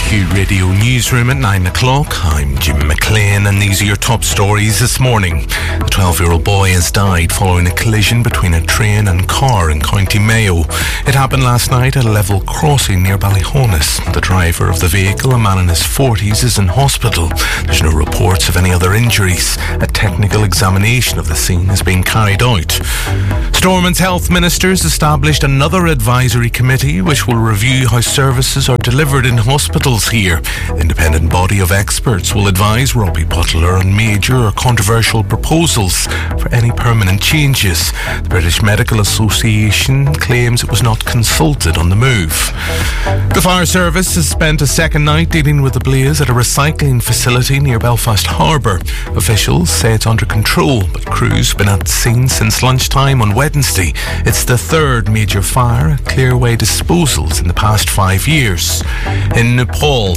Q Radio Newsroom at 9 o'clock. I'm Jim McLean and these are your top stories this morning. A 12-year-old boy has died following a collision between a train and car in County Mayo. It happened last night at a level crossing near Ballyhonus. The driver of the vehicle, a man in his 40s, is in hospital. There's no reports of any other injuries. A technical examination of the scene is being carried out. Stormont's health ministers established another advisory committee which will review how services are delivered in hospitals here. The independent body of experts will advise Robbie Butler on major or controversial proposals for any permanent changes. The British Medical Association claims it was not consulted on the move. The fire service has spent a second night dealing with the blaze at a recycling facility near Belfast Harbour. Officials say it's under control, but crews have been at the scene since lunchtime on Wednesday. It's the third major fire at Clearway Disposals in the past 5 years. In Nepal,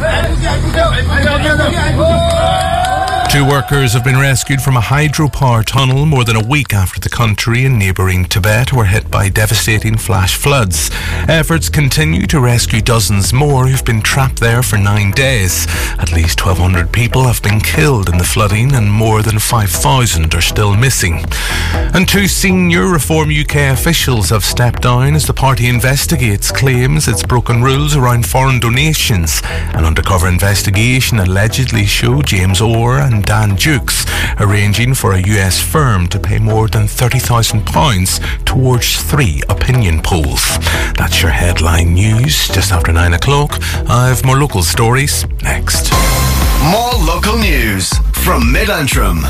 2 workers have been rescued from a hydropower tunnel more than a week after the country and neighbouring Tibet were hit by devastating flash floods. Efforts continue to rescue dozens more who've been trapped there for 9 days. At least 1,200 people have been killed in the flooding and more than 5,000 are still missing. And 2 senior Reform UK officials have stepped down as the party investigates claims it's broken rules around foreign donations. An undercover investigation allegedly showed James Orr and Dan Dukes arranging for a US firm to pay more than £30,000 towards 3 opinion polls. That's your headline news. Just after 9 o'clock, I've more local stories next. More local news from Mid-Antrim.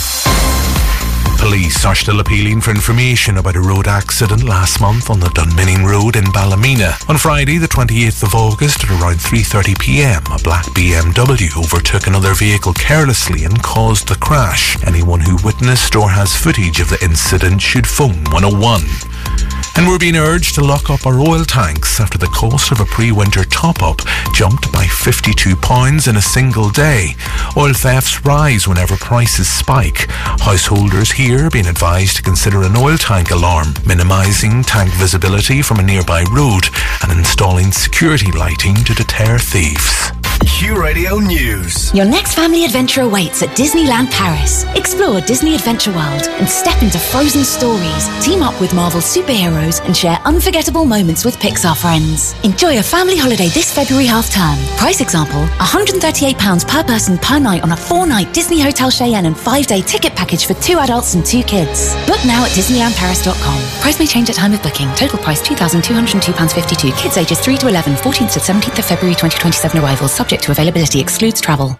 Police are still appealing for information about a road accident last month on the Dunminning Road in Ballymena. On Friday, the 28th of August, at around 3:30pm, a black BMW overtook another vehicle carelessly and caused the crash. Anyone who witnessed or has footage of the incident should phone 101. And we're being urged to lock up our oil tanks after the cost of a pre-winter top-up jumped by £52 in a single day. Oil thefts rise whenever prices spike. Householders here are being advised to consider an oil tank alarm, minimising tank visibility from a nearby road and installing security lighting to deter thieves. Q Radio News. Your next family adventure awaits at Disneyland Paris. Explore Disney Adventure World and step into frozen stories. Team up with Marvel superheroes and share unforgettable moments with Pixar friends. Enjoy a family holiday this February half-term. Price example, £138 per person per night on a 4-night Disney Hotel Cheyenne and 5-day ticket package for 2 adults and 2 kids. Book now at DisneylandParis.com. Price may change at time of booking. Total price £2,202.52. Kids ages 3 to 11, 14th to 17th of February 2027 arrivals. Subject to availability, excludes travel.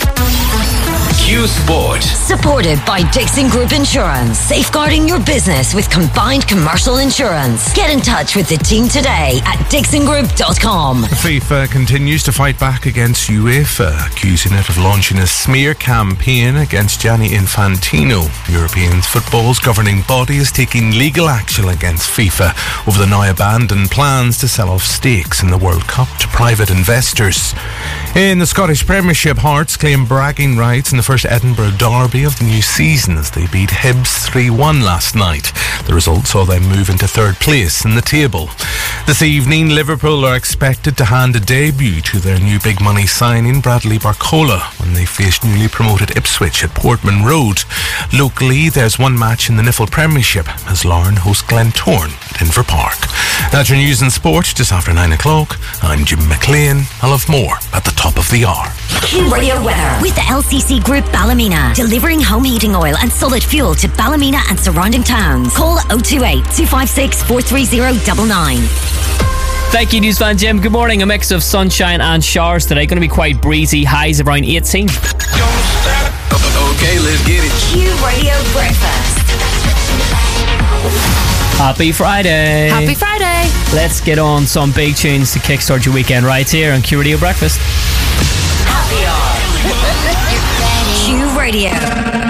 Q Sport. Supported by Dixon Group Insurance. Safeguarding your business with combined commercial insurance. Get in touch with the team today at dixongroup.com. FIFA continues to fight back against UEFA, accusing it of launching a smear campaign against Gianni Infantino. European football's governing body is taking legal action against FIFA over the now abandoned plans to sell off stakes in the World Cup to private investors. In the Scottish Premiership, Hearts claim bragging rights in the first Edinburgh derby of the new season as they beat Hibs 3-1 last night. The result saw them move into 3rd place in the table. This evening, Liverpool are expected to hand a debut to their new big money signing Bradley Barcola when they face newly promoted Ipswich at Portman Road. Locally, there's one match in the Niffle Premiership as Larne host Glentoran at Inver Park. That's your news and sport just after 9 o'clock. I'm Jim McLean. I'll have more at the top of the hour. Q Radio weather with the LCC Group Ballymena, delivering home heating oil and solid fuel to Ballymena and surrounding towns. Call 028 256 43099. Thank you, Newsvan Jim. Good morning. A mix of sunshine and showers today. Going to be quite breezy. Highs around 18. Okay, let's get it. Q Radio Breakfast. Happy Friday. Happy Friday. Let's get on some big tunes to kickstart your weekend right here on Q Radio Breakfast. Q Radio.